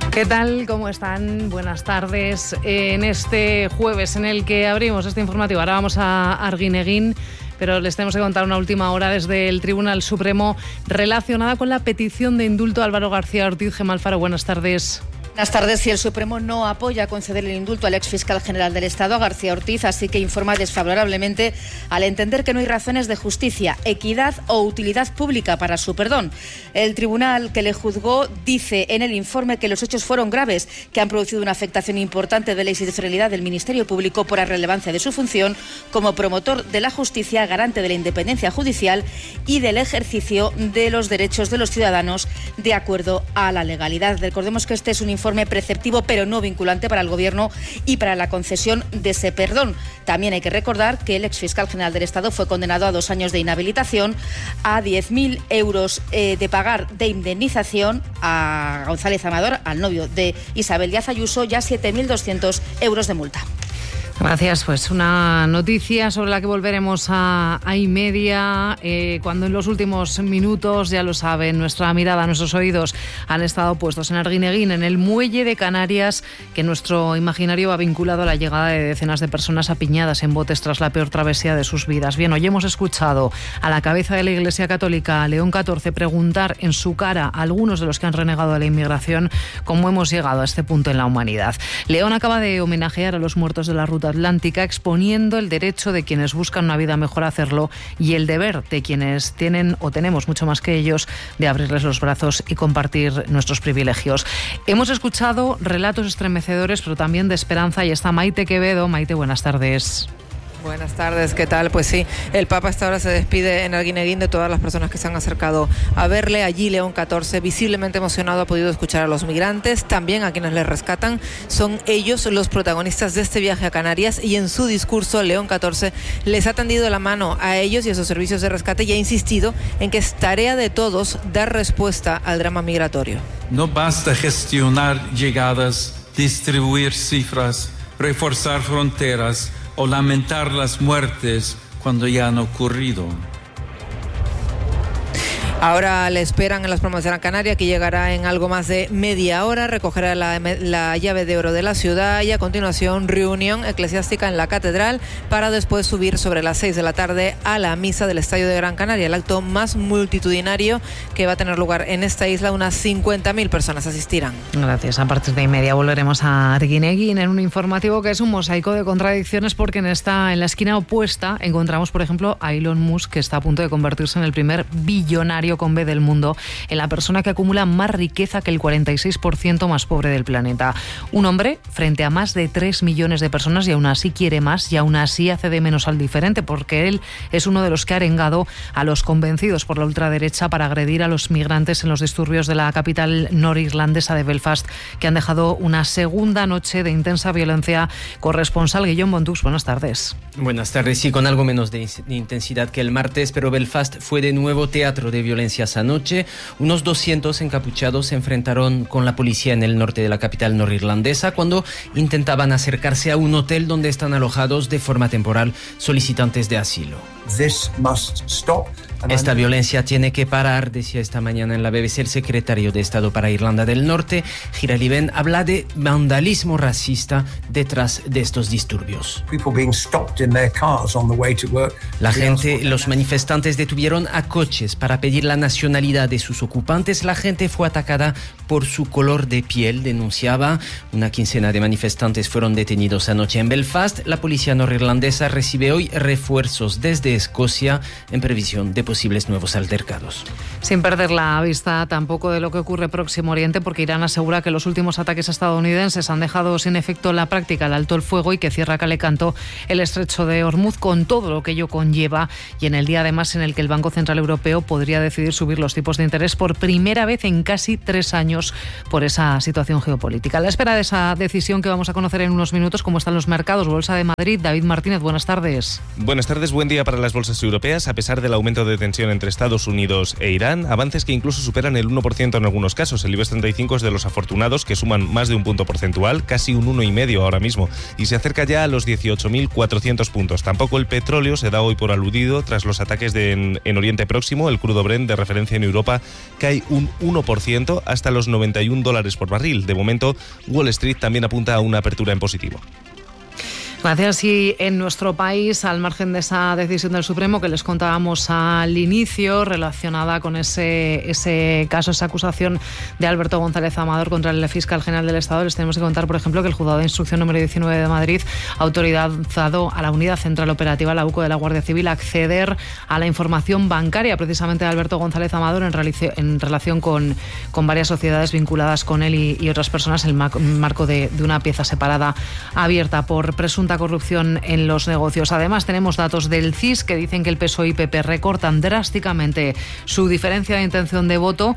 ¿Qué tal? ¿Cómo están? Buenas tardes. En este jueves en el que abrimos este informativo, ahora vamos a Arguineguín, pero les tenemos que contar una última hora desde el Tribunal Supremo relacionada con la petición de indulto a Álvaro García Ortiz. Gemma Alfaro, buenas tardes. Buenas tardes. Si el Supremo no apoya conceder el indulto al exfiscal general del Estado, a García Ortiz, así que informa desfavorablemente al entender que no hay razones de justicia, equidad o utilidad pública para su perdón. El tribunal que le juzgó dice en el informe que los hechos fueron graves, que han producido una afectación importante de la institucionalidad del Ministerio Público por la relevancia de su función como promotor de la justicia, garante de la independencia judicial y del ejercicio de los derechos de los ciudadanos de acuerdo a la legalidad. Recordemos que este es un informe preceptivo pero no vinculante para el Gobierno y para la concesión de ese perdón. También hay que recordar que el exfiscal general del Estado fue condenado a 2 años de inhabilitación, a 10.000 euros de pagar de indemnización a González Amador, al novio de Isabel Díaz Ayuso, y a 7.200 euros de multa. Gracias. Pues una noticia sobre la que volveremos a iMedia, cuando en los últimos minutos, ya lo saben, nuestra mirada, nuestros oídos han estado puestos en Arguineguín, en el muelle de Canarias, que nuestro imaginario va vinculado a la llegada de decenas de personas apiñadas en botes tras la peor travesía de sus vidas. Bien, hoy hemos escuchado a la cabeza de la Iglesia Católica, a León XIV, preguntar en su cara a algunos de los que han renegado de la inmigración cómo hemos llegado a este punto en la humanidad. León acaba de homenajear a los muertos de la ruta atlántica, exponiendo el derecho de quienes buscan una vida mejor a hacerlo y el deber de quienes tienen o tenemos mucho más que ellos de abrirles los brazos y compartir nuestros privilegios. Hemos escuchado relatos estremecedores, pero también de esperanza, y está Maite Quevedo. Maite, buenas tardes. Buenas tardes, ¿qué tal? Pues sí, el Papa hasta ahora se despide en Arguineguín de todas las personas que se han acercado a verle. Allí León XIV, visiblemente emocionado, ha podido escuchar a los migrantes, también a quienes les rescatan. Son ellos los protagonistas de este viaje a Canarias, y en su discurso León XIV les ha tendido la mano a ellos y a sus servicios de rescate y ha insistido en que es tarea de todos dar respuesta al drama migratorio. No basta gestionar llegadas, distribuir cifras, reforzar fronteras o lamentar las muertes cuando ya han ocurrido. Ahora le esperan en las Palmas de Gran Canaria, que llegará en algo más de media hora, recogerá la llave de oro de la ciudad y a continuación reunión eclesiástica en la catedral para después subir sobre las 6 de la tarde a la misa del Estadio de Gran Canaria, el acto más multitudinario que va a tener lugar en esta isla. Unas 50.000 personas asistirán. Gracias. A partir de 1:30 volveremos a Arguineguín en un informativo que es un mosaico de contradicciones, porque en la esquina opuesta encontramos, por ejemplo, a Elon Musk, que está a punto de convertirse en el primer billonario con B del mundo, en la persona que acumula más riqueza que el 46% más pobre del planeta. Un hombre frente a más de 3 millones de personas, y aún así quiere más, y aún así hace de menos al diferente, porque él es uno de los que ha arengado a los convencidos por la ultraderecha para agredir a los migrantes en los disturbios de la capital norirlandesa de Belfast, que han dejado una segunda noche de intensa violencia. Corresponsal Guillaume Bontux, buenas tardes. Buenas tardes. Sí, con algo menos de intensidad que el martes, pero Belfast fue de nuevo teatro de violencia anoche. Unos 200 encapuchados se enfrentaron con la policía en el norte de la capital norirlandesa cuando intentaban acercarse a un hotel donde están alojados de forma temporal solicitantes de asilo. This must stop. Esta violencia tiene que parar, decía esta mañana en la BBC el secretario de Estado para Irlanda del Norte, Gerald Iben. Habla de vandalismo racista detrás de estos disturbios. La gente, los manifestantes detuvieron a coches para pedir la nacionalidad de sus ocupantes. La gente fue atacada por su color de piel, denunciaba. Una quincena de manifestantes fueron detenidos anoche en Belfast. La policía norirlandesa recibe hoy refuerzos desde Escocia en previsión de posibles nuevos altercados. Sin perder la vista tampoco de lo que ocurre en Próximo Oriente, porque Irán asegura que los últimos ataques estadounidenses han dejado sin efecto en la práctica el alto el fuego y que cierra calecanto el estrecho de Hormuz, con todo lo que ello conlleva, y en el día además en el que el Banco Central Europeo podría decidir subir los tipos de interés por primera vez en casi 3 años por esa situación geopolítica. A la espera de esa decisión que vamos a conocer en unos minutos, cómo están los mercados. Bolsa de Madrid, David Martínez, buenas tardes. Buenas tardes, buen día para las bolsas europeas. A pesar del aumento de tensión entre Estados Unidos e Irán, avances que incluso superan el 1% en algunos casos. El IBEX 35 es de los afortunados, que suman más de un punto porcentual, casi un 1,5 ahora mismo, y se acerca ya a los 18.400 puntos. Tampoco el petróleo se da hoy por aludido tras los ataques en Oriente Próximo. El crudo Brent, de referencia en Europa, cae un 1% hasta los $91 por barril. De momento, Wall Street también apunta a una apertura en positivo. Gracias. Y en nuestro país, al margen de esa decisión del Supremo que les contábamos al inicio, relacionada con ese caso, esa acusación de Alberto González Amador contra el fiscal general del Estado, les tenemos que contar, por ejemplo, que el Juzgado de Instrucción número 19 de Madrid ha autorizado a la Unidad Central Operativa, la UCO de la Guardia Civil, a acceder a la información bancaria precisamente de Alberto González Amador en relación con varias sociedades vinculadas con él y otras personas en el marco de una pieza separada abierta por presunta corrupción en los negocios. Además, tenemos datos del CIS que dicen que el PSOE y PP recortan drásticamente su diferencia de intención de voto.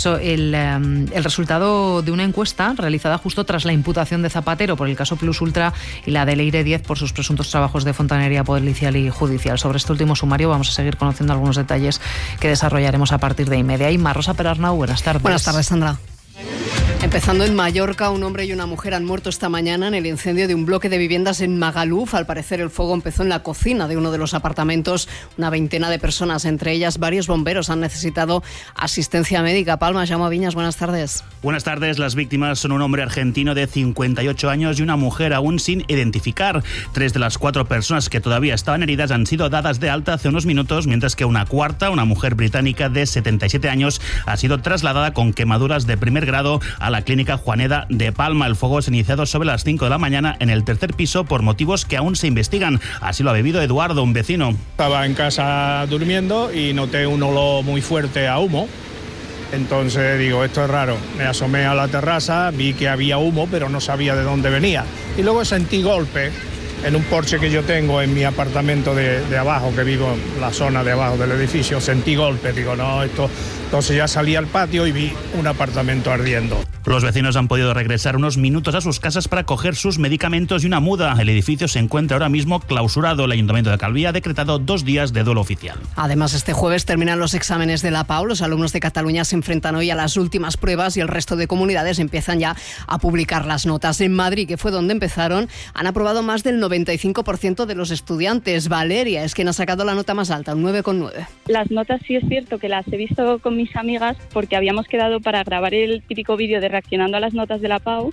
El resultado de una encuesta realizada justo tras la imputación de Zapatero por el caso Plus Ultra y la de Leire 10 por sus presuntos trabajos de fontanería policial y judicial. Sobre este último sumario vamos a seguir conociendo algunos detalles que desarrollaremos a partir de 1:30. Rosa Perarnau, buenas tardes. Buenas tardes, Sandra. Empezando en Mallorca, un hombre y una mujer han muerto esta mañana en el incendio de un bloque de viviendas en Magaluf. Al parecer, el fuego empezó en la cocina de uno de los apartamentos. Una veintena de personas, entre ellas varios bomberos, han necesitado asistencia médica. Palma, Jaume Viñas, buenas tardes. Buenas tardes. Las víctimas son un hombre argentino de 58 años y una mujer aún sin identificar. 3 de las 4 personas que todavía estaban heridas han sido dadas de alta hace unos minutos, mientras que una cuarta, una mujer británica de 77 años, ha sido trasladada con quemaduras de primer grado a la clínica Juaneda de Palma. El fuego se ha iniciado sobre las 5 de la mañana en el tercer piso por motivos que aún se investigan. Así lo ha vivido Eduardo, un vecino. Estaba en casa durmiendo y noté un olor muy fuerte a humo. Entonces digo, esto es raro. Me asomé a la terraza, vi que había humo, pero no sabía de dónde venía. Y luego sentí golpe en un porche que yo tengo en mi apartamento de abajo, que vivo en la zona de abajo del edificio. Sentí golpe, digo, no, esto... Entonces ya salí al patio y vi un apartamento ardiendo. Los vecinos han podido regresar unos minutos a sus casas para coger sus medicamentos y una muda. El edificio se encuentra ahora mismo clausurado. El Ayuntamiento de Calví ha decretado 2 días de duelo oficial. Además, este jueves terminan los exámenes de la PAU. Los alumnos de Cataluña se enfrentan hoy a las últimas pruebas y el resto de comunidades empiezan ya a publicar las notas. En Madrid, que fue donde empezaron, han aprobado más del 95% de los estudiantes. Valeria es quien ha sacado la nota más alta, un 9,9. Las notas sí es cierto que las he visto con mis amigas porque habíamos quedado para grabar el típico vídeo de reaccionando a las notas de la PAU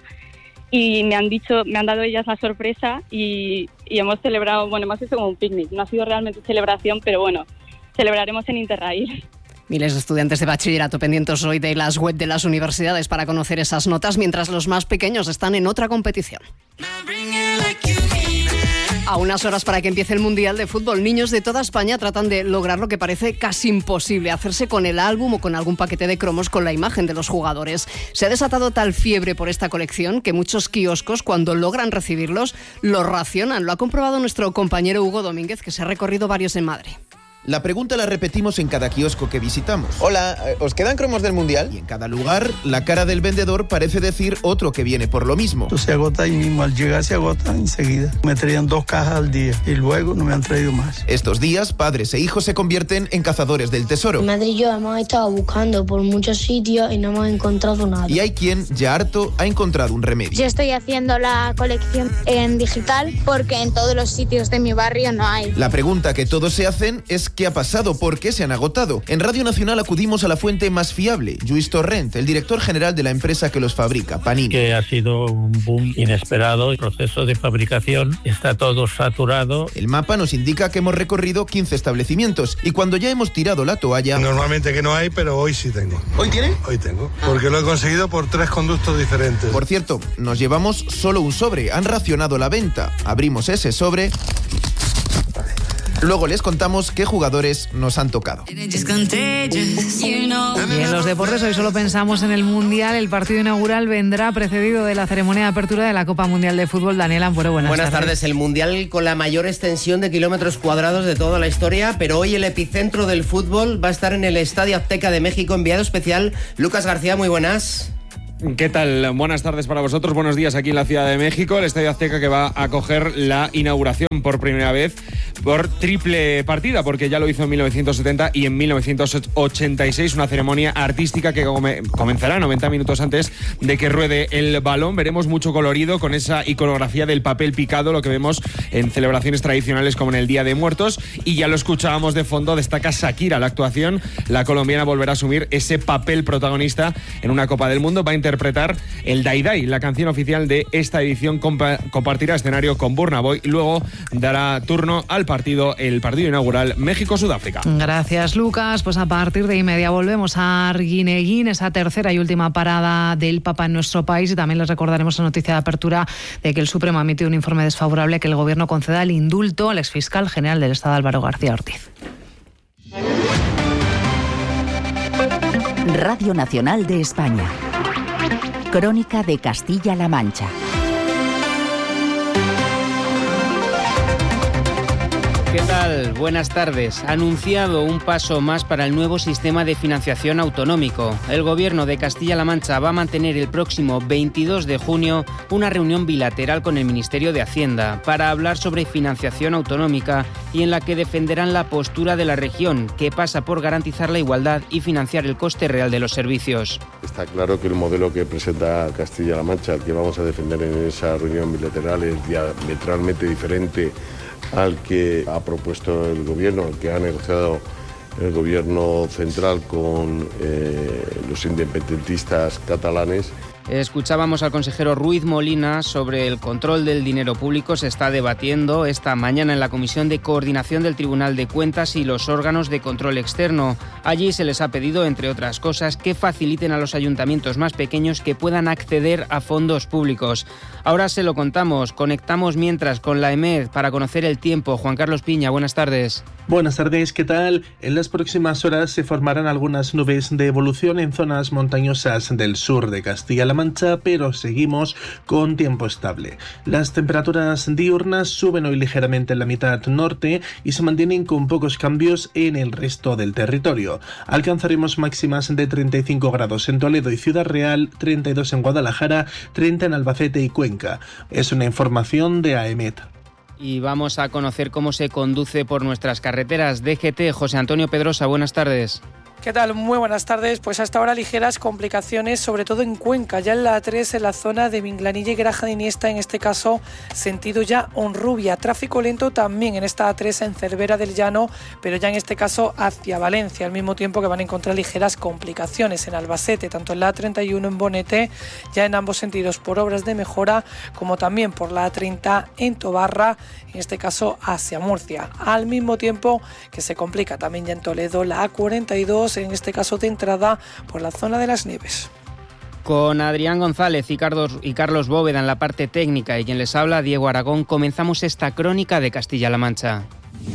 y me han dado ellas la sorpresa y hemos celebrado, bueno, hemos hecho como un picnic. No ha sido realmente celebración, pero bueno, celebraremos en Interrail. Miles de estudiantes de bachillerato pendientes hoy de las web de las universidades para conocer esas notas, mientras los más pequeños están en otra competición. A unas horas para que empiece el Mundial de Fútbol, niños de toda España tratan de lograr lo que parece casi imposible, hacerse con el álbum o con algún paquete de cromos con la imagen de los jugadores. Se ha desatado tal fiebre por esta colección que muchos kioscos, cuando logran recibirlos, los racionan. Lo ha comprobado nuestro compañero Hugo Domínguez, que se ha recorrido varios en Madrid. La pregunta la repetimos en cada kiosco que visitamos. Hola, ¿os quedan cromos del Mundial? Y en cada lugar, la cara del vendedor parece decir otro que viene por lo mismo. Se agota ahí mismo, al llegar se agota enseguida. Me traían 2 cajas al día y luego no me han traído más. Estos días, padres e hijos se convierten en cazadores del tesoro. Mi madre y yo hemos estado buscando por muchos sitios y no hemos encontrado nada. Y hay quien, ya harto, ha encontrado un remedio. Yo estoy haciendo la colección en digital porque en todos los sitios de mi barrio no hay. La pregunta que todos se hacen es ¿qué ha pasado? ¿Por qué se han agotado? En Radio Nacional acudimos a la fuente más fiable, Lluís Torrent, el director general de la empresa que los fabrica, Panini. Que ha sido un boom inesperado. El proceso de fabricación está todo saturado. El mapa nos indica que hemos recorrido 15 establecimientos y cuando ya hemos tirado la toalla... Normalmente que no hay, pero hoy sí tengo. ¿Hoy tiene? Hoy tengo, porque lo he conseguido por 3 conductos diferentes. Por cierto, nos llevamos solo un sobre, han racionado la venta. Abrimos ese sobre... Luego les contamos qué jugadores nos han tocado. Y en los deportes hoy solo pensamos en el Mundial. El partido inaugural vendrá precedido de la ceremonia de apertura de la Copa Mundial de Fútbol. Daniel Ampuero, buenas tardes. El Mundial con la mayor extensión de kilómetros cuadrados de toda la historia, pero hoy el epicentro del fútbol va a estar en el Estadio Azteca de México. Enviado especial, Lucas García, muy buenas. ¿Qué tal? Buenas tardes para vosotros, buenos días aquí en la Ciudad de México. El Estadio Azteca que va a acoger la inauguración por primera vez por triple partida, porque ya lo hizo en 1970 y en 1986, una ceremonia artística que comenzará 90 minutos antes de que ruede el balón. Veremos mucho colorido con esa iconografía del papel picado, lo que vemos en celebraciones tradicionales como en el Día de Muertos, y ya lo escuchábamos de fondo, destaca Shakira la actuación. La colombiana volverá a asumir ese papel protagonista en una Copa del Mundo, va a interpretar el Dai Dai, la canción oficial de esta edición, compartirá escenario con Burna Boy y luego dará turno al el partido inaugural México-Sudáfrica. Gracias, Lucas. Pues a partir de 1:30 volvemos a Arguineguín, esa tercera y última parada del Papa en nuestro país, y también les recordaremos la noticia de apertura de que el Supremo ha emitido un informe desfavorable que el Gobierno conceda el indulto al exfiscal general del Estado, Álvaro García Ortiz. Radio Nacional de España. Crónica de Castilla-La Mancha. ¿Qué tal? Buenas tardes. Ha anunciado un paso más para el nuevo sistema de financiación autonómico. El Gobierno de Castilla-La Mancha va a mantener el próximo 22 de junio una reunión bilateral con el Ministerio de Hacienda para hablar sobre financiación autonómica y en la que defenderán la postura de la región, que pasa por garantizar la igualdad y financiar el coste real de los servicios. Está claro que el modelo que presenta Castilla-La Mancha, el que vamos a defender en esa reunión bilateral, es diametralmente diferente al que ha propuesto el Gobierno, el que ha negociado el Gobierno central con los independentistas catalanes. Escuchábamos al consejero Ruiz Molina sobre el control del dinero público. Se está debatiendo esta mañana en la Comisión de Coordinación del Tribunal de Cuentas y los órganos de control externo. Allí se les ha pedido, entre otras cosas, que faciliten a los ayuntamientos más pequeños que puedan acceder a fondos públicos. Ahora se lo contamos. Conectamos mientras con la EMED para conocer el tiempo. Juan Carlos Piña, buenas tardes. Buenas tardes, ¿qué tal? En las próximas horas se formarán algunas nubes de evolución en zonas montañosas del sur de Castilla-La Mancha, pero seguimos con tiempo estable. Las temperaturas diurnas suben hoy ligeramente en la mitad norte y se mantienen con pocos cambios en el resto del territorio. Alcanzaremos máximas de 35 grados en Toledo y Ciudad Real, 32 en Guadalajara, 30 en Albacete y Cuenca. Es una información de AEMET. Y vamos a conocer cómo se conduce por nuestras carreteras. DGT, José Antonio Pedrosa, buenas tardes. ¿Qué tal? Muy buenas tardes. Pues hasta ahora ligeras complicaciones, sobre todo en Cuenca, ya en la A3, en la zona de Minglanilla y Granja de Iniesta, en este caso sentido ya Honrubia. Tráfico lento también en esta A3 en Cervera del Llano, pero ya en este caso hacia Valencia, al mismo tiempo que van a encontrar ligeras complicaciones en Albacete, tanto en la A31 en Bonete, ya en ambos sentidos por obras de mejora, como también por la A30 en Tobarra, en este caso hacia Murcia. Al mismo tiempo que se complica también ya en Toledo la A42, en este caso de entrada por la zona de las Nieves. Con Adrián González y Carlos Bóveda en la parte técnica y quien les habla, Diego Aragón, comenzamos esta crónica de Castilla-La Mancha.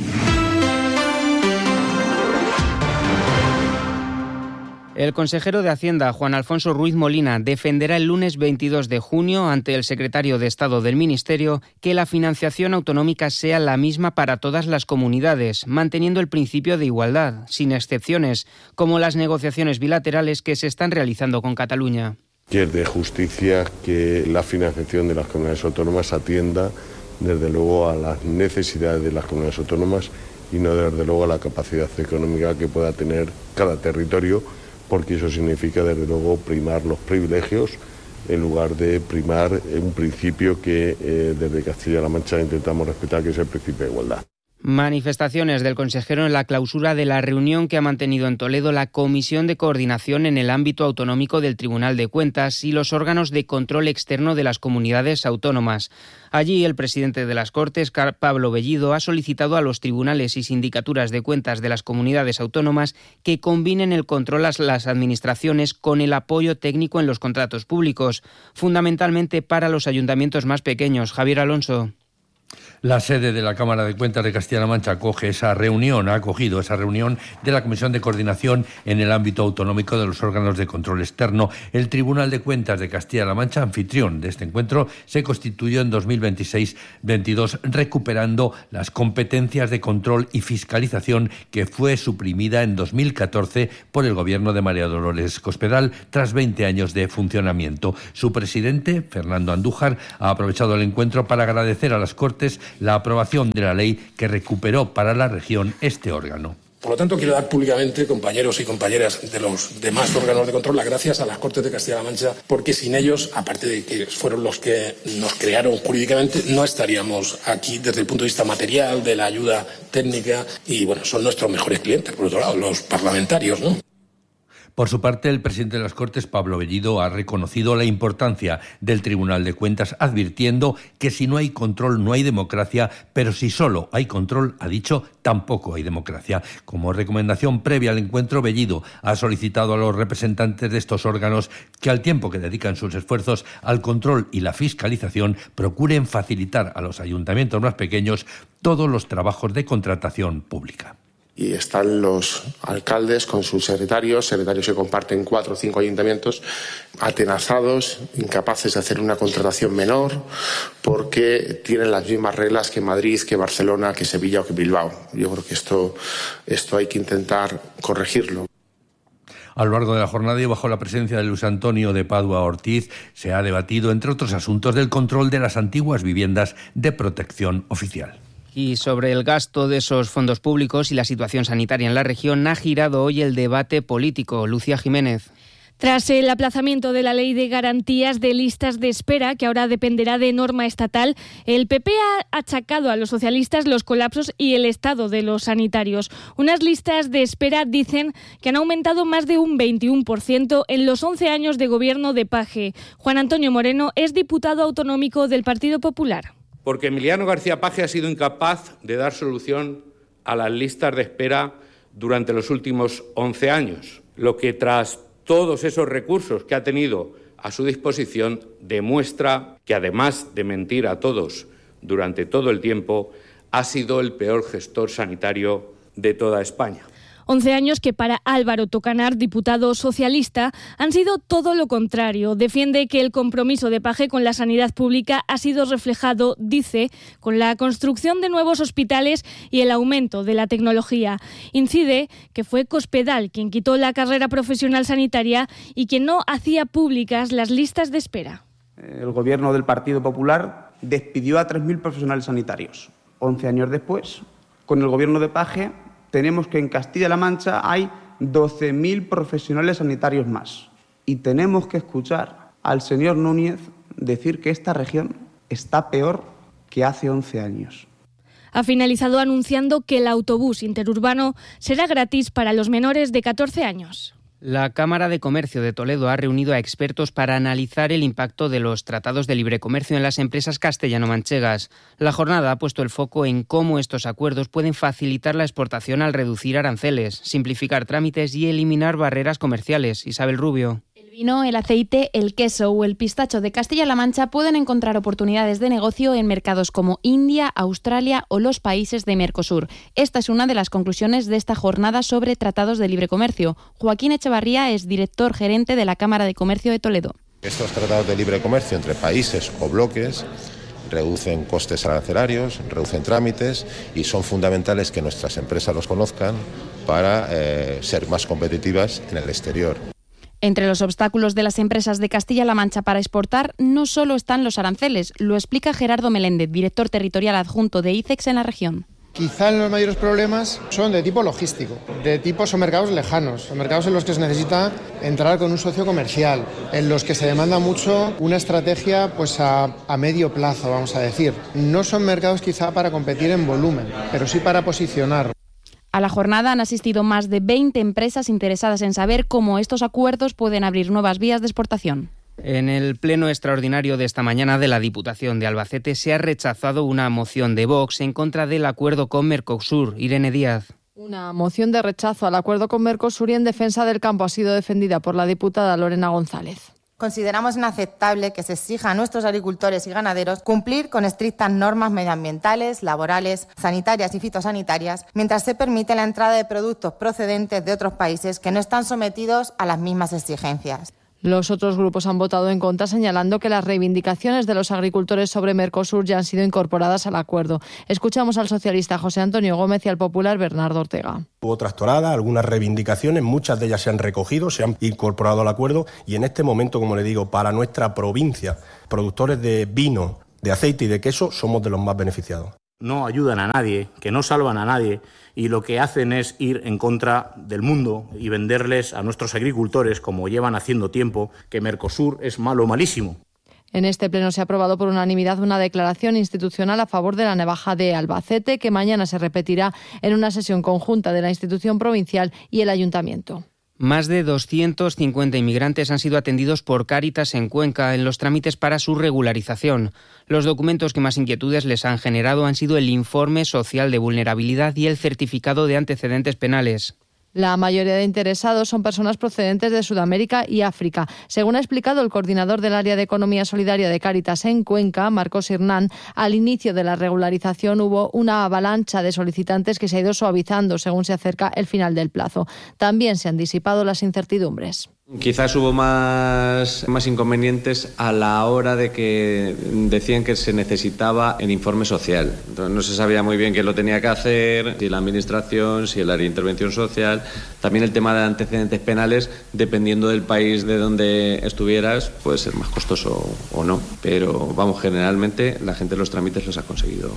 El consejero de Hacienda, Juan Alfonso Ruiz Molina, defenderá el lunes 22 de junio ante el secretario de Estado del Ministerio que la financiación autonómica sea la misma para todas las comunidades, manteniendo el principio de igualdad, sin excepciones, como las negociaciones bilaterales que se están realizando con Cataluña. Que es de justicia que la financiación de las comunidades autónomas atienda, desde luego, a las necesidades de las comunidades autónomas y no, desde luego, a la capacidad económica que pueda tener cada territorio, porque eso significa, desde luego, primar los privilegios en lugar de primar un principio que desde Castilla-La Mancha intentamos respetar, que es el principio de igualdad. Manifestaciones del consejero en la clausura de la reunión que ha mantenido en Toledo la Comisión de Coordinación en el ámbito autonómico del Tribunal de Cuentas y los órganos de control externo de las comunidades autónomas. Allí el presidente de las Cortes, Pablo Bellido, ha solicitado a los tribunales y sindicaturas de cuentas de las comunidades autónomas que combinen el control a las administraciones con el apoyo técnico en los contratos públicos, fundamentalmente para los ayuntamientos más pequeños. Javier Alonso. La sede de la Cámara de Cuentas de Castilla-La Mancha ha acogido esa reunión de la Comisión de Coordinación en el ámbito autonómico de los órganos de control externo. El Tribunal de Cuentas de Castilla-La Mancha, anfitrión de este encuentro, se constituyó en 2026-22, recuperando las competencias de control y fiscalización que fue suprimida en 2014 por el gobierno de María Dolores Cospedal tras 20 años de funcionamiento. Su presidente, Fernando Andújar, ha aprovechado el encuentro para agradecer a las Cortes la aprobación de la ley que recuperó para la región este órgano. Por lo tanto, quiero dar públicamente, compañeros y compañeras de los demás órganos de control, las gracias a las Cortes de Castilla-La Mancha, porque sin ellos, aparte de que fueron los que nos crearon jurídicamente, no estaríamos aquí desde el punto de vista material, de la ayuda técnica, y bueno, son nuestros mejores clientes, por otro lado, los parlamentarios, ¿no? Por su parte, el presidente de las Cortes, Pablo Bellido, ha reconocido la importancia del Tribunal de Cuentas, advirtiendo que si no hay control no hay democracia, pero si solo hay control, ha dicho, tampoco hay democracia. Como recomendación previa al encuentro, Bellido ha solicitado a los representantes de estos órganos que, al tiempo que dedican sus esfuerzos al control y la fiscalización, procuren facilitar a los ayuntamientos más pequeños todos los trabajos de contratación pública. Y están los alcaldes con sus secretarios que comparten 4 o 5 ayuntamientos, atenazados, incapaces de hacer una contratación menor, porque tienen las mismas reglas que Madrid, que Barcelona, que Sevilla o que Bilbao. Yo creo que esto hay que intentar corregirlo. A lo largo de la jornada y bajo la presencia de Luis Antonio de Padua Ortiz, se ha debatido, entre otros asuntos, del control de las antiguas viviendas de protección oficial. Y sobre el gasto de esos fondos públicos y la situación sanitaria en la región ha girado hoy el debate político. Lucía Jiménez. Tras el aplazamiento de la Ley de Garantías de Listas de Espera, que ahora dependerá de norma estatal, el PP ha achacado a los socialistas los colapsos y el estado de los sanitarios. Unas listas de espera, dicen, que han aumentado más de un 21% en los 11 años de gobierno de Paje. Juan Antonio Moreno es diputado autonómico del Partido Popular. Porque Emiliano García Paje ha sido incapaz de dar solución a las listas de espera durante los últimos 11 años, lo que tras todos esos recursos que ha tenido a su disposición demuestra que, además de mentir a todos durante todo el tiempo, ha sido el peor gestor sanitario de toda España. 11 años que para Álvaro Tocanar, diputado socialista, han sido todo lo contrario. Defiende que el compromiso de Paje con la sanidad pública ha sido reflejado, dice, con la construcción de nuevos hospitales y el aumento de la tecnología. Incide que fue Cospedal quien quitó la carrera profesional sanitaria y quien no hacía públicas las listas de espera. El gobierno del Partido Popular despidió a 3.000 profesionales sanitarios. 11 años después, con el gobierno de Paje, tenemos que en Castilla-La Mancha hay 12.000 profesionales sanitarios más. Y tenemos que escuchar al señor Núñez decir que esta región está peor que hace 11 años. Ha finalizado anunciando que el autobús interurbano será gratis para los menores de 14 años. La Cámara de Comercio de Toledo ha reunido a expertos para analizar el impacto de los tratados de libre comercio en las empresas castellano-manchegas. La jornada ha puesto el foco en cómo estos acuerdos pueden facilitar la exportación al reducir aranceles, simplificar trámites y eliminar barreras comerciales. Isabel Rubio. El vino, el aceite, el queso o el pistacho de Castilla-La Mancha pueden encontrar oportunidades de negocio en mercados como India, Australia o los países de Mercosur. Esta es una de las conclusiones de esta jornada sobre tratados de libre comercio. Joaquín Echevarría es director gerente de la Cámara de Comercio de Toledo. Estos tratados de libre comercio entre países o bloques reducen costes arancelarios, reducen trámites y son fundamentales que nuestras empresas los conozcan para ser más competitivas en el exterior. Entre los obstáculos de las empresas de Castilla-La Mancha para exportar no solo están los aranceles, lo explica Gerardo Meléndez, director territorial adjunto de ICEX en la región. Quizá los mayores problemas son de tipo logístico, son mercados lejanos, son mercados en los que se necesita entrar con un socio comercial, en los que se demanda mucho una estrategia a medio plazo, vamos a decir. No son mercados quizá para competir en volumen, pero sí para posicionar. A la jornada han asistido más de 20 empresas interesadas en saber cómo estos acuerdos pueden abrir nuevas vías de exportación. En el pleno extraordinario de esta mañana de la Diputación de Albacete se ha rechazado una moción de Vox en contra del acuerdo con Mercosur. Irene Díaz. Una moción de rechazo al acuerdo con Mercosur y en defensa del campo ha sido defendida por la diputada Lorena González. Consideramos inaceptable que se exija a nuestros agricultores y ganaderos cumplir con estrictas normas medioambientales, laborales, sanitarias y fitosanitarias, mientras se permite la entrada de productos procedentes de otros países que no están sometidos a las mismas exigencias. Los otros grupos han votado en contra, señalando que las reivindicaciones de los agricultores sobre Mercosur ya han sido incorporadas al acuerdo. Escuchamos al socialista José Antonio Gómez y al popular Bernardo Ortega. Hubo trastorada, algunas reivindicaciones, muchas de ellas se han recogido, se han incorporado al acuerdo y en este momento, como le digo, para nuestra provincia, productores de vino, de aceite y de queso somos de los más beneficiados. No ayudan a nadie, que no salvan a nadie, y lo que hacen es ir en contra del mundo y venderles a nuestros agricultores, como llevan haciendo tiempo, que Mercosur es malo, malísimo. En este pleno se ha aprobado por unanimidad una declaración institucional a favor de la navaja de Albacete, que mañana se repetirá en una sesión conjunta de la institución provincial y el ayuntamiento. Más de 250 inmigrantes han sido atendidos por Cáritas en Cuenca en los trámites para su regularización. Los documentos que más inquietudes les han generado han sido el informe social de vulnerabilidad y el certificado de antecedentes penales. La mayoría de interesados son personas procedentes de Sudamérica y África. Según ha explicado el coordinador del área de Economía Solidaria de Cáritas en Cuenca, Marcos Hernán, al inicio de la regularización hubo una avalancha de solicitantes que se ha ido suavizando según se acerca el final del plazo. También se han disipado las incertidumbres. Quizás hubo más inconvenientes a la hora de que decían que se necesitaba el informe social. Entonces no se sabía muy bien quién lo tenía que hacer, si la administración, si el área de intervención social. También el tema de antecedentes penales, dependiendo del país de donde estuvieras, puede ser más costoso o no. Pero vamos, generalmente la gente los trámites los ha conseguido.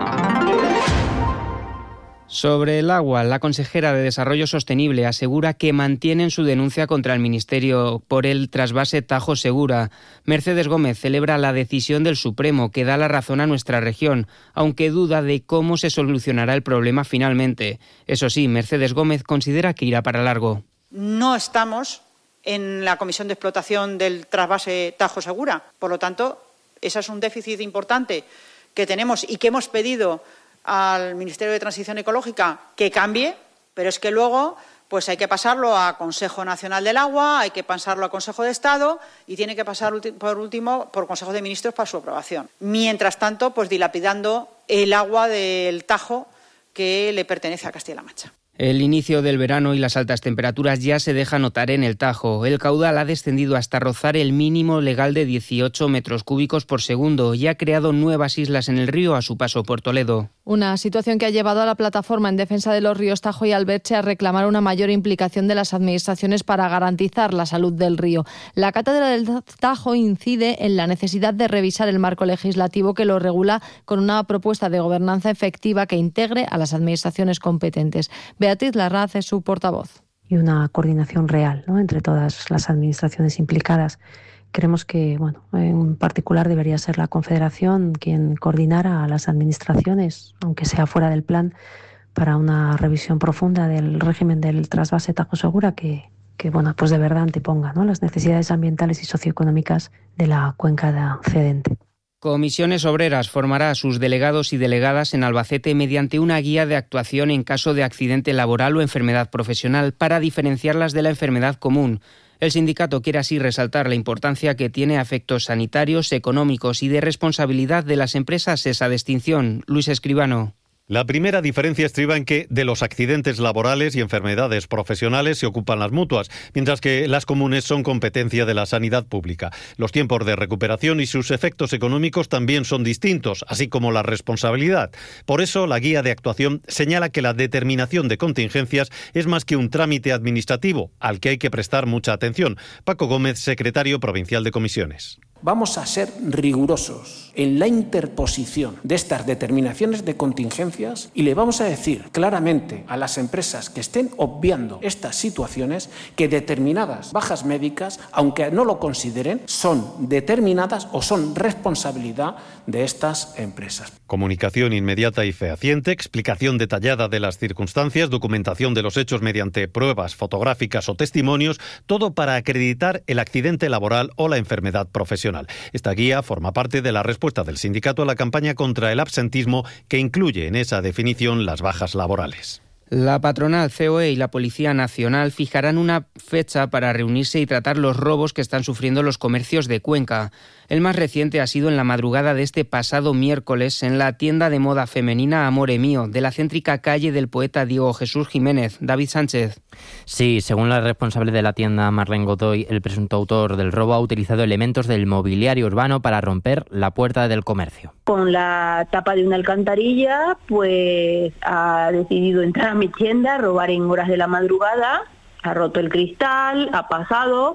Sobre el agua, la consejera de Desarrollo Sostenible asegura que mantienen su denuncia contra el Ministerio por el trasvase Tajo Segura. Mercedes Gómez celebra la decisión del Supremo que da la razón a nuestra región, aunque duda de cómo se solucionará el problema finalmente. Eso sí, Mercedes Gómez considera que irá para largo. No estamos en la Comisión de Explotación del trasvase Tajo Segura. Por lo tanto, ese es un déficit importante que tenemos y que hemos pedido al Ministerio de Transición Ecológica que cambie, pero es que luego pues hay que pasarlo a Consejo Nacional del Agua, hay que pasarlo a Consejo de Estado y tiene que pasar por último por Consejo de Ministros para su aprobación. Mientras tanto, pues dilapidando el agua del Tajo que le pertenece a Castilla-La Mancha. El inicio del verano y las altas temperaturas ya se deja notar en el Tajo. El caudal ha descendido hasta rozar el mínimo legal de 18 metros cúbicos por segundo y ha creado nuevas islas en el río a su paso por Toledo. Una situación que ha llevado a la plataforma en defensa de los ríos Tajo y Alberche a reclamar una mayor implicación de las administraciones para garantizar la salud del río. La cátedra del Tajo incide en la necesidad de revisar el marco legislativo que lo regula con una propuesta de gobernanza efectiva que integre a las administraciones competentes. Beatriz Larraz es su portavoz. Y una coordinación real, ¿no?, entre todas las administraciones implicadas. Creemos que, en particular debería ser la Confederación quien coordinara a las administraciones, aunque sea fuera del plan, para una revisión profunda del régimen del trasvase Tajo Segura que pues de verdad anteponga, ¿no?, las necesidades ambientales y socioeconómicas de la cuenca cedente. Comisiones Obreras formará a sus delegados y delegadas en Albacete mediante una guía de actuación en caso de accidente laboral o enfermedad profesional para diferenciarlas de la enfermedad común. El sindicato quiere así resaltar la importancia que tiene a efectos sanitarios, económicos y de responsabilidad de las empresas esa distinción. Luis Escribano. La primera diferencia estriba en que de los accidentes laborales y enfermedades profesionales se ocupan las mutuas, mientras que las comunes son competencia de la sanidad pública. Los tiempos de recuperación y sus efectos económicos también son distintos, así como la responsabilidad. Por eso, la guía de actuación señala que la determinación de contingencias es más que un trámite administrativo, al que hay que prestar mucha atención. Paco Gómez, secretario provincial de Comisiones. Vamos a ser rigurosos en la interposición de estas determinaciones de contingencias y le vamos a decir claramente a las empresas que estén obviando estas situaciones que determinadas bajas médicas, aunque no lo consideren, son determinadas o son responsabilidad de estas empresas. Comunicación inmediata y fehaciente, explicación detallada de las circunstancias, documentación de los hechos mediante pruebas fotográficas o testimonios, todo para acreditar el accidente laboral o la enfermedad profesional. Esta guía forma parte de la respuesta del sindicato a la campaña contra el absentismo que incluye en esa definición las bajas laborales. La patronal COE y la Policía Nacional fijarán una fecha para reunirse y tratar los robos que están sufriendo los comercios de Cuenca. El más reciente ha sido en la madrugada de este pasado miércoles en la tienda de moda femenina Amore Mío, de la céntrica calle del poeta Diego Jesús Jiménez. David Sánchez. Sí, según la responsable de la tienda, Marlene Godoy, el presunto autor del robo ha utilizado elementos del mobiliario urbano para romper la puerta del comercio. Con la tapa de una alcantarilla, pues ha decidido entrar a mi tienda, robar en horas de la madrugada, ha roto el cristal, ha pasado,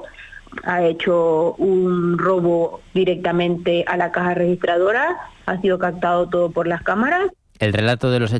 ha hecho un robo directamente a la caja registradora, ha sido captado todo por las cámaras. El relato de los